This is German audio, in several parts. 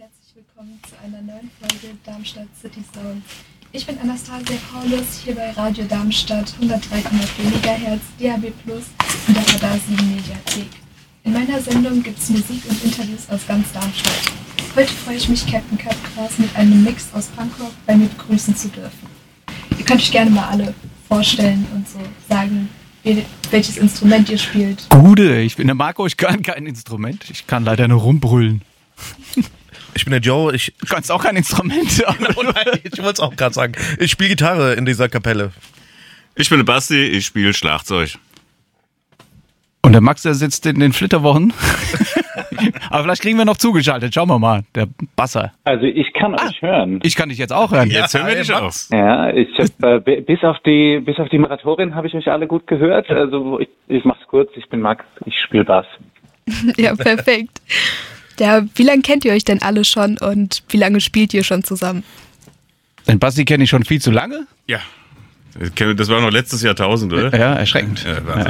herzlich willkommen zu einer neuen Folge Darmstadt City Sounds. Ich bin Anastasia Paulus, hier bei Radio Darmstadt 103,4 MHz, DAB+ und der Radar 7 Mediathek. In meiner Sendung gibt es Musik und Interviews aus ganz Darmstadt. Heute freue ich mich, Captain Cupcrass mit einem Mix aus Punkrock bei mir begrüßen zu dürfen. Ihr könnt euch gerne mal alle vorstellen und so sagen, welches Instrument ihr spielt. Gude, ich bin der Marco, ich kann kein Instrument. Ich kann leider nur rumbrüllen. Ich bin der Joe, Du kannst auch kein Instrument. Oh nein, ich wollte es auch gerade sagen. Ich spiele Gitarre in dieser Kapelle. Ich bin der Basti, ich spiele Schlagzeug. Und der Max, der sitzt in den Flitterwochen. Aber vielleicht kriegen wir noch zugeschaltet. Schauen wir mal, der Basser. Also ich kann euch hören. Ich kann dich jetzt auch hören. Jetzt hören wir dich auch. Ja, ich hab, bis auf die Moderatorin habe ich euch alle gut gehört. Also ich mach's kurz, ich bin Max, ich spiele Bass. Ja, perfekt. Ja, wie lange kennt ihr euch denn alle schon und wie lange spielt ihr schon zusammen? Den Basti kenne ich schon viel zu lange. Ja. Das war noch letztes Jahrtausend, oder? Ja, erschreckend. Ja, Wahnsinn.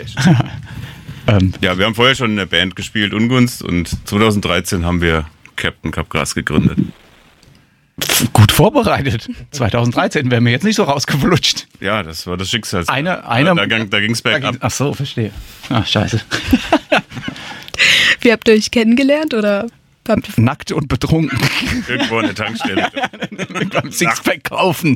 Ja, wir haben vorher schon in der Band gespielt, Ungunst, und 2013 haben wir Captain Cupcrass gegründet. Gut vorbereitet. 2013 wären wir jetzt nicht so rausgeflutscht. Ja, das war das Schicksal. Da ging es bergab. Ach so, verstehe. Ach, scheiße. Wie habt ihr euch kennengelernt oder? Nackt und betrunken. Irgendwo an der Tankstelle. Beim Sixpack kaufen.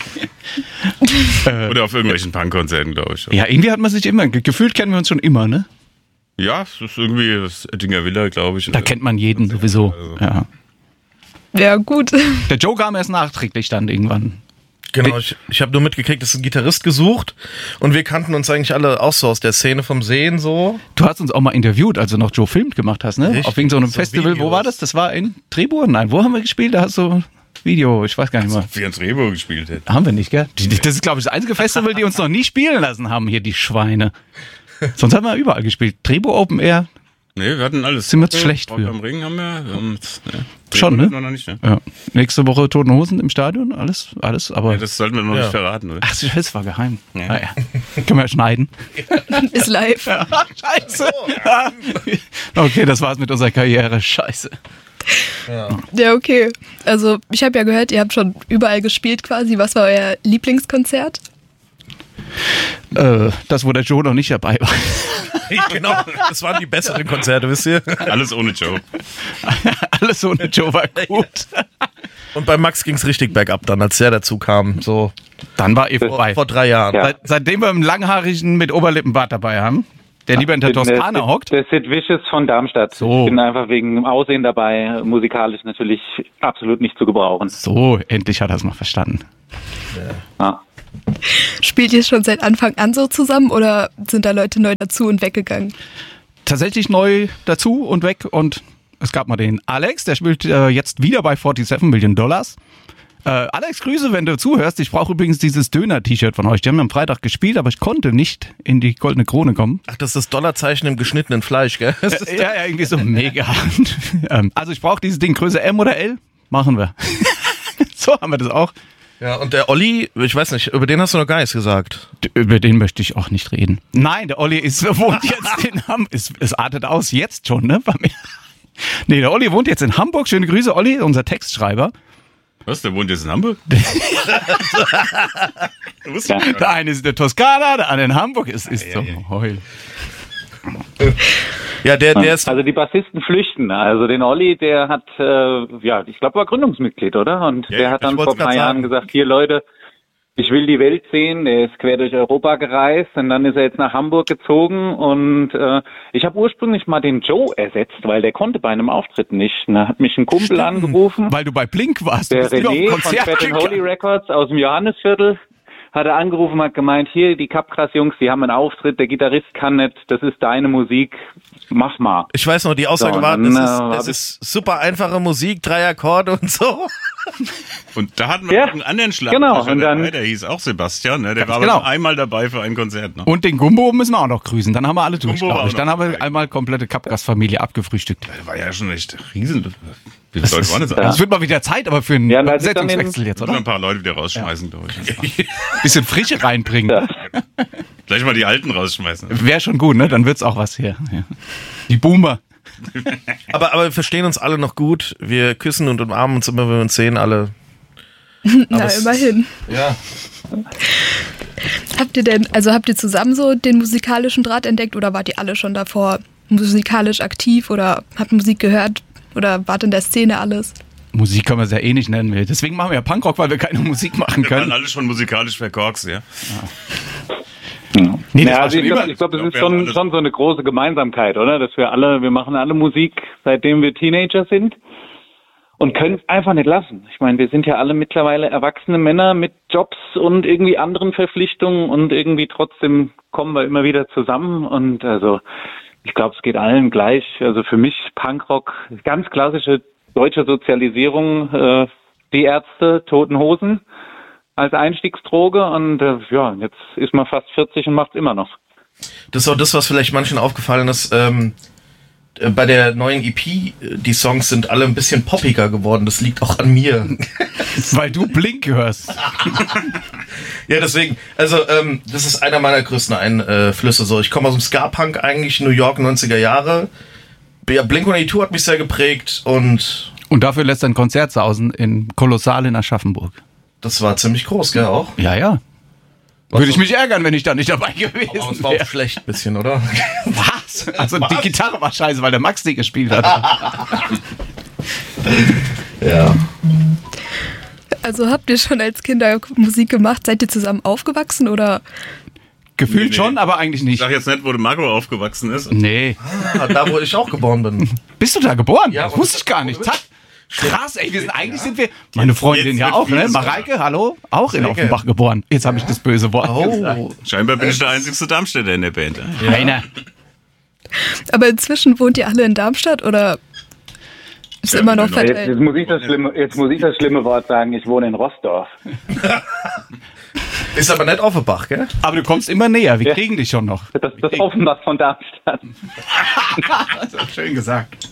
Oder auf irgendwelchen Punkkonzerten, glaube ich. Ja, irgendwie hat man sich immer, gefühlt kennen wir uns schon immer, ne? Ja, das ist irgendwie das Ettinger Villa, glaube ich. Da kennt man jeden sowieso. Ja. Ja, gut. Der Joe kam erst nachträglich dann irgendwann. Genau, ich habe nur mitgekriegt, es ist ein Gitarrist gesucht und wir kannten uns eigentlich alle auch so aus der Szene vom Sehen so. Du hast uns auch mal interviewt, als du noch Joe Filmt gemacht hast, ne? Richtig, auf irgendeinem so so Festival. Videos. Wo war das? Das war in Treburg? Nein, wo haben wir gespielt? Da hast du Video, ich weiß gar nicht mehr. Wie uns Rebo gespielt hätte. Haben wir nicht, gell? Das ist, glaube ich, das einzige Festival, die uns noch nie spielen lassen haben, hier die Schweine. Sonst haben wir überall gespielt. Treburg Open Air. Nee, wir hatten alles. Sind wir zu schlecht Rock für. am Ring haben wir. Schon, ne? Noch nicht, ne? Ja. Nächste Woche Toten Hosen im Stadion, alles, aber... Ja, das sollten wir noch nicht verraten, oder? Ach, das war geheim. Ja. Ah, ja. Können wir ja schneiden. Ist live. Scheiße. Okay, das war's mit unserer Karriere. Scheiße. Ja, okay. Also ich habe ja gehört, ihr habt schon überall gespielt quasi. Was war euer Lieblingskonzert? Das, wo der Joe noch nicht dabei war. Genau, das waren die besseren Konzerte, wisst ihr? Alles ohne Joe. Alles ohne Joe war gut. Und bei Max ging's richtig bergab dann, als der dazu kam, so Dann war vorbei. vor 3 Jahren. Ja. Seitdem wir einen Langhaarigen mit Oberlippenbart dabei haben, der lieber in der Toskana hockt. Der Sid Vicious von Darmstadt. So. Ich bin einfach wegen dem Aussehen dabei, musikalisch natürlich absolut nicht zu gebrauchen. So, endlich hat er es noch verstanden. Ja. Spielt ihr schon seit Anfang an so zusammen oder sind da Leute neu dazu und weggegangen? Tatsächlich neu dazu und weg, und es gab mal den Alex, der spielt jetzt wieder bei 47 Million Dollars. Alex, Grüße, wenn du zuhörst. Ich brauche übrigens dieses Döner-T-Shirt von euch. Die haben am Freitag gespielt, aber ich konnte nicht in die Goldene Krone kommen. Ach, das ist das Dollarzeichen im geschnittenen Fleisch, gell? Ja, irgendwie so mega. Also ich brauche dieses Ding Größe M oder L. Machen wir. So haben wir das auch. Ja, und der Olli, ich weiß nicht, über den hast du noch gar nichts gesagt. Über den möchte ich auch nicht reden. Nein, der Olli wohnt jetzt in Hamburg. Es artet aus jetzt schon, ne? Bei mir. Nee, der Olli wohnt jetzt in Hamburg. Schöne Grüße, Olli, unser Textschreiber. Was, der wohnt jetzt in Hamburg? Der eine ist in der Toskana, der andere in Hamburg. Es ist zum Heulen. Ja, der ist... Also die Bassisten flüchten. Also den Olli, der hat, ich glaube, war Gründungsmitglied, oder? Und Ja, der hat ich dann wollt's vor ein paar grad Jahren sagen. gesagt, hier Leute, ich will die Welt sehen. Der ist quer durch Europa gereist und dann ist er jetzt nach Hamburg gezogen und ich habe ursprünglich mal den Joe ersetzt, weil der konnte bei einem Auftritt nicht. Da hat mich ein Kumpel angerufen, Weil du bei Blink warst. der Du bist wieder auf René ein von Konzert Fat and Holy gegangen. Records aus dem Johannesviertel. Hat er angerufen, hat gemeint, hier, die Cupcrass-Jungs, die haben einen Auftritt, der Gitarrist kann nicht, das ist deine Musik, mach mal. Ich weiß noch, die Aussage So, war, dann, das ist super einfache Musik, 3 Akkorde und so. Und da hatten wir Ja, noch einen anderen Schlag. genau, und dann- Der hieß auch Sebastian, ne? Der war genau. aber nur einmal dabei für ein Konzert. Ne? Und den Gumbo müssen wir auch noch grüßen. Dann haben wir alle durch, Gumbo war glaube ich. auch Dann noch haben wir dabei. einmal komplette Cupgast-Familie abgefrühstückt. Der war ja schon echt riesen. Wie viele Leute waren das? Es wird mal wieder Zeit, aber für einen Ja, und als ich dann Besetzungswechsel jetzt, Müssen wir oder? ein paar Leute wieder rausschmeißen, glaube ich. Bisschen Frische reinbringen. Ja. Gleich mal die Alten rausschmeißen. Wäre schon gut, ne? Dann wird's auch was hier. Ja. Die Boomer. Aber wir verstehen uns alle noch gut. Wir küssen und umarmen uns immer, wenn wir uns sehen, alle. Na, immerhin. Ja. Habt ihr zusammen so den musikalischen Draht entdeckt oder wart ihr alle schon davor musikalisch aktiv oder habt Musik gehört oder wart in der Szene alles? Musik können wir es ja eh nicht nennen. Deswegen machen wir ja Punkrock, weil wir keine Musik machen Wir können. waren alle schon musikalisch verkorkst, ja. Nee, das Ja, war also schon ich immer. glaube, es ist wir haben alles- schon so eine große Gemeinsamkeit, oder? Dass wir machen alle Musik, seitdem wir Teenager sind und können es einfach nicht lassen. Ich meine, wir sind ja alle mittlerweile erwachsene Männer mit Jobs und irgendwie anderen Verpflichtungen und irgendwie trotzdem kommen wir immer wieder zusammen und also ich glaube, es geht allen gleich. Also für mich Punkrock, ganz klassische deutsche Sozialisierung, die Ärzte, Toten Hosen als Einstiegsdroge und jetzt ist man fast 40 und macht's immer noch. Das ist auch das, was vielleicht manchen aufgefallen ist. Bei der neuen EP, die Songs sind alle ein bisschen poppiger geworden. Das liegt auch an mir. Weil du Blink hörst. Ja, deswegen, also das ist einer meiner größten Einflüsse. So, ich komme aus dem Ska-Punk eigentlich, New York, 90er Jahre. Ja, Blink-182 hat mich sehr geprägt und Und dafür lässt er ein Konzert sausen in Kolossal in Aschaffenburg. das war ziemlich groß, gell, auch? Ja, ja. Würde ich mich ärgern, wenn ich da nicht dabei gewesen Aber es war wäre. auch schlecht ein bisschen, oder? Was? Also die Gitarre war scheiße, weil der Max die gespielt hat. Ja. Also habt ihr schon als Kinder Musik gemacht? Seid ihr zusammen aufgewachsen oder? Gefühlt Nee. schon, aber eigentlich Ich nicht. sag jetzt nicht, wo Marco aufgewachsen ist. Nee. Da, wo ich auch geboren bin. Bist du da geboren? Ja, Das wusste ich gar nicht. Zack. Krass, ey, eigentlich sind wir, meine Freundin Jetzt ja wird auch, ne? vieles Mareike, hallo? Auch in Sehr Offenbach geboren. Jetzt habe ich das böse Wort gesagt. Oh. Scheinbar bin ich der einzigste Darmstädter in der Band. Ja. Keiner. Aber inzwischen wohnt ihr alle in Darmstadt oder ist Ja, immer noch genau. Jetzt verteilt? muss ich das schlimme Wort sagen, ich wohne in Rossdorf. Ist aber nicht Offenbach, gell? Aber du kommst immer näher, wir Ja. kriegen dich schon noch. Das Offenbach von Darmstadt. Schön gesagt.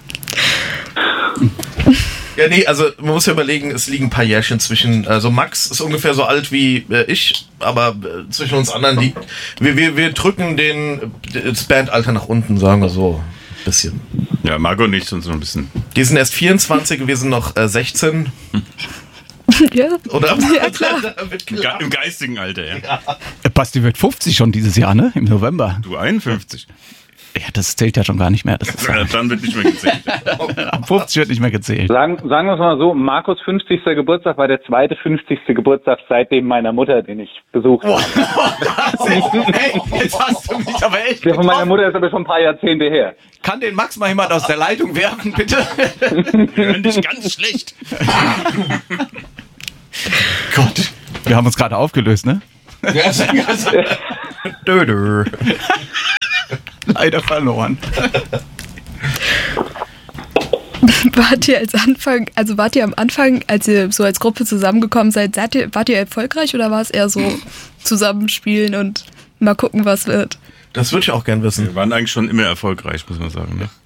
Ja, nee, also man muss ja überlegen, es liegen ein paar Jährchen zwischen, also Max ist ungefähr so alt wie ich, aber zwischen uns anderen liegt, wir drücken das Bandalter nach unten, sagen wir so, ein bisschen. Ja, Marco nicht, sonst noch ein bisschen. Die sind erst 24, wir sind noch 16, Ja. oder? Ja, klar. Im geistigen Alter, ja. Basti wird 50 schon dieses Jahr, ne? Im November. Du 51. Ja, das zählt ja schon gar nicht mehr. Das ist, Dann wird nicht mehr gezählt. ab 50 wird nicht mehr gezählt. Sagen wir es mal so, Markus 50. Geburtstag war der zweite 50. Geburtstag seitdem meiner Mutter, den ich besucht habe. Hey, jetzt hast du mich aber echt Der von meiner getroffen. Mutter ist aber schon ein paar Jahrzehnte her. Kann den Max mal jemand aus der Leitung werfen, bitte? Wir hören dich ganz schlecht. Gott. Wir haben uns gerade aufgelöst, ne? Dödö. Leider verloren. Wart ihr am Anfang, als ihr so als Gruppe zusammengekommen seid, wart ihr erfolgreich oder war es eher so zusammenspielen und mal gucken, was wird? Das würde ich auch gern wissen. Wir waren eigentlich schon immer erfolgreich, muss man sagen. Ne?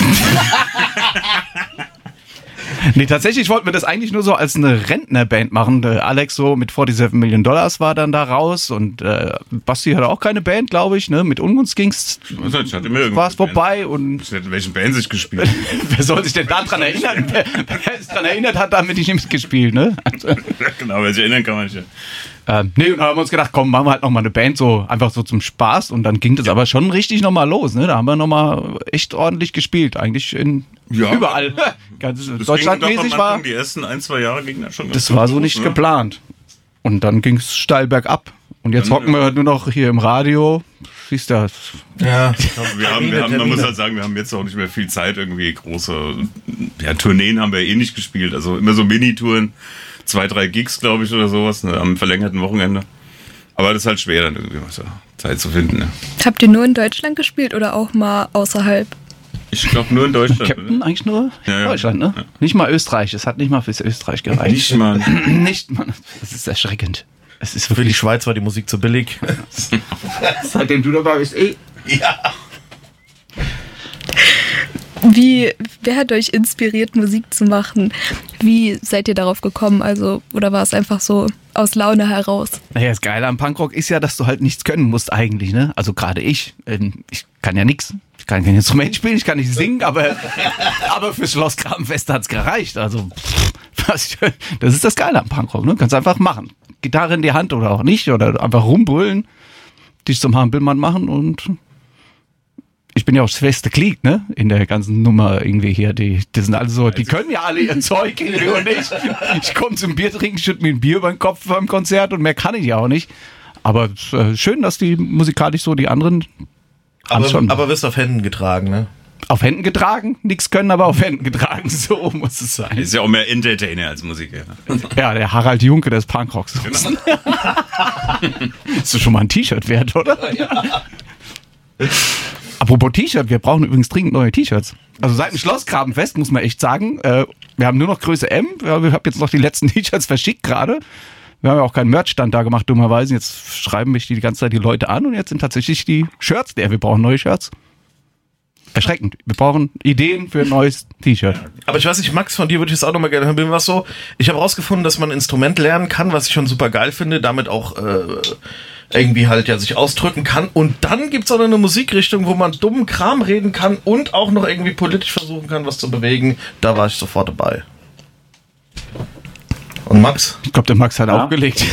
Nee, tatsächlich wollten wir das eigentlich nur so als eine Rentnerband machen. Der Alex so mit $47 Million war dann da raus und Basti hatte auch keine Band, glaube ich. Ne? Mit Ungunst ging's, Ich hatte immer irgendwo war es eine Band. vorbei und Ich hätte in welchen Bands ich gespielt. wer soll sich denn daran erinnern? Wer sich daran erinnert hat, damit ich nicht mitgespielt, ne? Also, Ja, genau, wer sich erinnern kann man nicht. Ja. nee, und dann haben wir uns gedacht, komm, machen wir halt nochmal eine Band, so einfach so zum Spaß. Und dann ging das aber schon richtig nochmal los, ne? Da haben wir nochmal echt ordentlich gespielt, eigentlich Ja. überall. Ganz Das ging doch deutschlandmäßig am war. Anfang, die ersten 1-2 Jahre ging das schon ganz Das war so gut, nicht ne? geplant. Und dann ging es steil bergab. Und jetzt Dann, hocken wir nur noch hier im Radio. Siehst du, Ja. Man muss halt sagen, wir haben jetzt auch nicht mehr viel Zeit, irgendwie große Tourneen haben wir eh nicht gespielt. Also immer so Minitouren, 2-3 Gigs, glaube ich, oder sowas, ne, am verlängerten Wochenende. Aber das ist halt schwer, dann irgendwie was Zeit zu finden. Ne? Habt ihr nur in Deutschland gespielt oder auch mal außerhalb? Ich glaube nur in Deutschland. Captain oder? eigentlich nur Ja. Deutschland, ne? Ja. Nicht mal Österreich. Es hat nicht mal fürs Österreich gereicht. Nicht mal. Nicht mal. Das ist erschreckend. Es ist Für die wirklich. Schweiz war die Musik zu billig. Seitdem du dabei bist, Wie wer hat euch inspiriert, Musik zu machen? Wie seid ihr darauf gekommen? Also, oder war es einfach so aus Laune heraus? Naja, das Geile am Punkrock ist ja, dass du halt nichts können musst eigentlich, ne? Also gerade ich kann ja nichts. Ich kann kein Instrument spielen, ich kann nicht singen, aber fürs Schloss Grabenfest hat's gereicht. Also, das ist das Geile am Punkrock, ne? Kannst einfach machen. Gitarre in die Hand oder auch nicht, oder einfach rumbrüllen, dich zum Hampelmann machen und ich bin ja auch das feste Glied, ne? In der ganzen Nummer irgendwie hier. Die sind alle so, die können ja alle ihr Zeug irgendwie und ich komme zum Bier trinken, schütte mir ein Bier über den Kopf beim Konzert und mehr kann ich ja auch nicht. Aber schön, dass die musikalisch so die anderen aber wirst auf Händen getragen, ne? Auf Händen getragen, nichts können, aber auf Händen getragen, so muss es sein. Ist ja auch mehr Entertainer als Musiker. Ja, der Harald Junke des Punkrocks. Genau. Ist schon mal ein T-Shirt wert, oder? Ja. Apropos T-Shirt, wir brauchen übrigens dringend neue T-Shirts. Also seit dem Schlossgrabenfest muss man echt sagen, wir haben nur noch Größe M. Wir haben jetzt noch die letzten T-Shirts verschickt gerade. Wir haben ja auch keinen Merchstand da gemacht, dummerweise. Jetzt schreiben mich die ganze Zeit die Leute an und jetzt sind tatsächlich die Shirts leer. Wir brauchen neue Shirts. Erschreckend. Wir brauchen Ideen für ein neues T-Shirt. Aber ich weiß nicht, Max, von dir würde ich jetzt auch nochmal gerne hören. Was so? Ich habe rausgefunden, dass man ein Instrument lernen kann, was ich schon super geil finde, damit auch irgendwie halt ja sich ausdrücken kann. Und dann gibt's auch noch eine Musikrichtung, wo man dummen Kram reden kann und auch noch irgendwie politisch versuchen kann, was zu bewegen. Da war ich sofort dabei. Und Max? Ich glaube, der Max hat aufgelegt.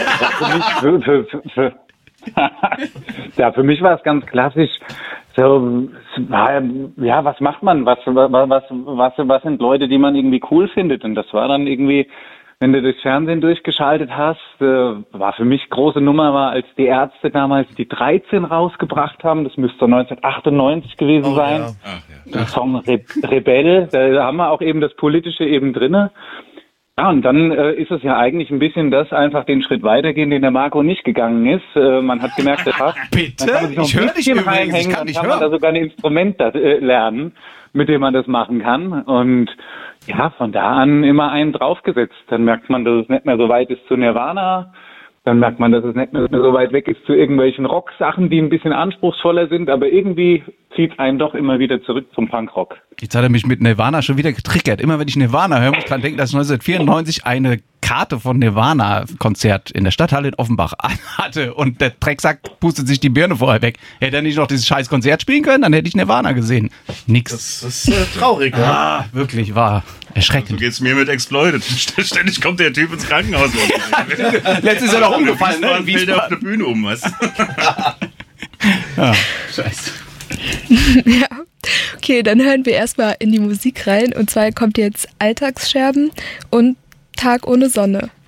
Ja, für mich war es ganz klassisch. So, ja, was macht man? Was sind Leute, die man irgendwie cool findet? Und das war dann irgendwie, wenn du das Fernsehen durchgeschaltet hast, war für mich große Nummer, war, als die Ärzte damals die 13 rausgebracht haben. Das müsste 1998 gewesen sein. Ja. Ach, ja. Der Song Rebell, da haben wir auch eben das Politische eben drinne. Ja, und dann ist es ja eigentlich ein bisschen das, einfach den Schritt weitergehen, den der Marco nicht gegangen ist. Man hat gemerkt, der passt. Bitte? Ich höre dich übrigens, ich kann nicht hören. Man da sogar ein Instrument lernen, mit dem man das machen kann. Und ja, von da an immer einen draufgesetzt. Dann merkt man, dass es nicht mehr so weit ist zu Nirvana. Dann merkt man, dass es nicht mehr so weit weg ist zu irgendwelchen Rock-Sachen, die ein bisschen anspruchsvoller sind. Aber irgendwie zieht einen doch immer wieder zurück zum Punkrock. Jetzt hat er mich mit Nirvana schon wieder getriggert. Immer wenn ich Nirvana höre, muss ich dran denken, dass ich 1994 eine Karte von Nirvana-Konzert in der Stadthalle in Offenbach hatte und der Drecksack pustet sich die Birne vorher weg. Hätte er nicht noch dieses scheiß Konzert spielen können, dann hätte ich Nirvana gesehen. Nix. Das ist traurig, ne? Ah, wirklich, war erschreckend. So geht's mir mit Exploited. Ständig kommt der Typ ins Krankenhaus. Letztes ist er doch umgefallen, ne? Wie fällt er auf der Bühne um, weißt du? Ja, scheiße. Ja, okay, dann hören wir erstmal in die Musik rein. Und zwar kommt jetzt Alltagsscherben und Tag ohne Sonne.